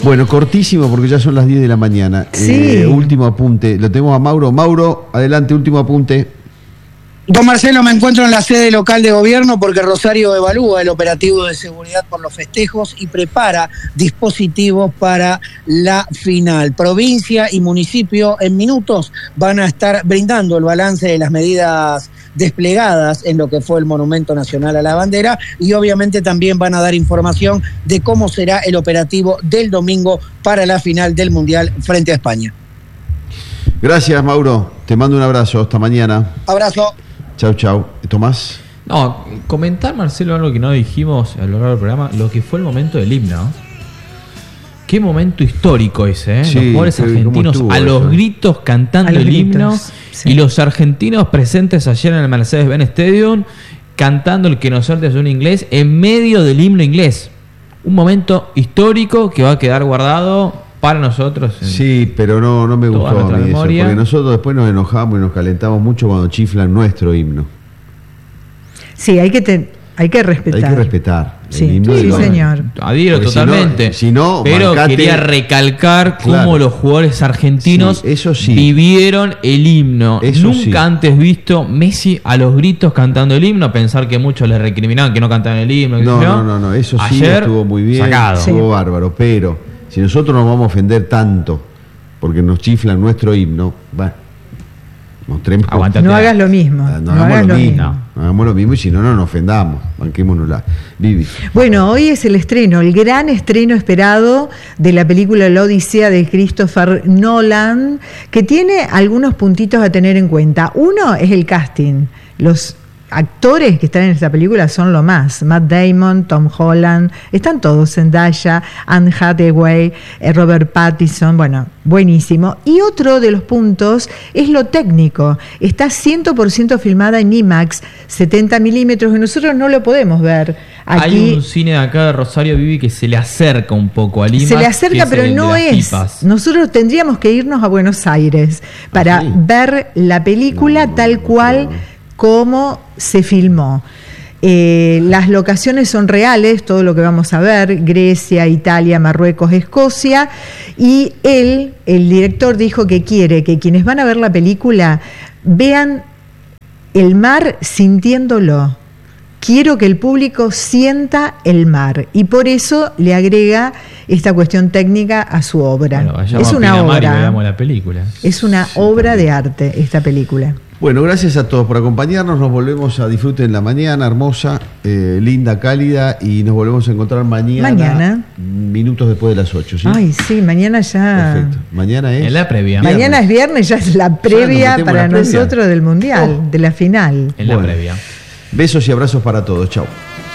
Bueno, cortísimo porque ya son las 10 de la mañana. Sí. Último apunte. Lo tenemos a Mauro. Mauro, adelante, último apunte. Don Marcelo, me encuentro en la sede local de gobierno porque Rosario evalúa el operativo de seguridad por los festejos y prepara dispositivos para la final. Provincia y municipio en minutos van a estar brindando el balance de las medidas desplegadas en lo que fue el Monumento Nacional a la Bandera y obviamente también van a dar información de cómo será el operativo del domingo para la final del Mundial frente a España. Gracias, Mauro. Te mando un abrazo. Hasta mañana. Abrazo. Chau, chau. Tomás. No, comentar, Marcelo, algo que no dijimos a lo largo del programa, lo que fue el momento del himno. Qué momento histórico ese, ¿eh? Sí, los jugadores argentinos a los gritos cantando el himno, sí. Y los argentinos presentes ayer en el Mercedes-Benz Stadium cantando el que nosotros es un inglés en medio del himno inglés. Un momento histórico que va a quedar guardado para nosotros. Sí, pero no me gustó a mí eso, porque nosotros después nos enojamos y nos calentamos mucho cuando chiflan nuestro himno. Sí, hay que respetar. Hay que respetar. Sí, el himno sí, señor. Adhiero totalmente. Si no, pero marcate, quería recalcar cómo los jugadores argentinos vivieron el himno. Nunca antes visto Messi a los gritos cantando el himno, pensar que muchos le recriminaban que no cantaban el himno. No, eso sí ayer, estuvo muy bien, sacado. estuvo bárbaro, pero si nosotros nos vamos a ofender tanto porque nos chiflan nuestro himno, mostremos. No hagas lo mismo. No hagamos lo mismo. Hagamos lo mismo y si no, no nos ofendamos. Banquémonosla. Vivi. Bueno, hoy es el gran estreno esperado de la película La Odisea de Christopher Nolan, que tiene algunos puntitos a tener en cuenta. Uno es el casting. Los actores que están en esta película son lo más. Matt Damon, Tom Holland, están todos, Zendaya, Anne Hathaway, Robert Pattinson, bueno, buenísimo. Y otro de los puntos es lo técnico. Está 100% filmada en IMAX, 70 milímetros, y nosotros no lo podemos ver. Aquí, hay un cine de acá de Rosario, Vivi, que se le acerca un poco al IMAX. Se le acerca, pero no es. Pipas. Nosotros tendríamos que irnos a Buenos Aires para ver la película tal cual cómo se filmó. Las locaciones son reales, todo lo que vamos a ver, Grecia, Italia, Marruecos, Escocia, y el director dijo que quiere que quienes van a ver la película vean el mar sintiéndolo. Quiero que el público sienta el mar, y por eso le agrega esta cuestión técnica a su obra. Bueno, es una obra, la película. Es una obra de arte esta película. Bueno, gracias a todos por acompañarnos. Nos volvemos a disfrutar en la mañana, hermosa, linda, cálida, y nos volvemos a encontrar mañana. Minutos después de las 8, ¿sí? Ay, sí, mañana ya. Perfecto. Mañana es. En la previa. Mañana es viernes, ya es la previa para nosotros del Mundial, de la final. En la previa. Besos y abrazos para todos. Chau.